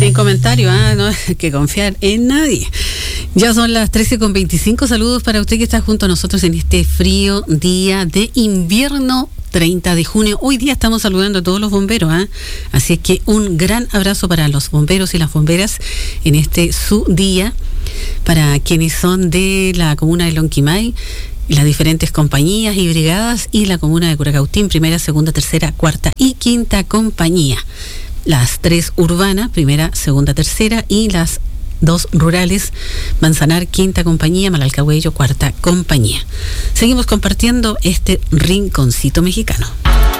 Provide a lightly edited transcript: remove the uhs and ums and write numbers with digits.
Sin comentario, no hay que confiar en nadie. Ya son las 13:25. Saludos para usted que está junto a nosotros en este frío día de invierno, 30 de junio. Hoy día estamos saludando a todos los bomberos, así es que un gran abrazo para los bomberos y las bomberas en este su día. Para quienes son de la comuna de Lonquimay, las diferentes compañías y brigadas, y la comuna de Curacautín, primera, segunda, tercera, cuarta y quinta compañía. Las 3 urbanas, primera, segunda, tercera, y las 2 rurales, Manzanar, quinta compañía, Malalcahuello, cuarta compañía. Seguimos compartiendo este rinconcito mexicano.